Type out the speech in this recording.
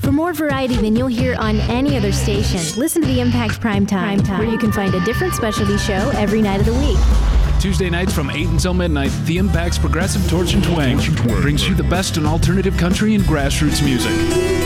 For more variety than you'll hear on any other station, listen to the Impact Primetime, where you can find a different specialty show every night of the week. Tuesday nights from 8 until midnight, the Impact's Progressive Torch and Twang brings you the best in alternative country and grassroots music.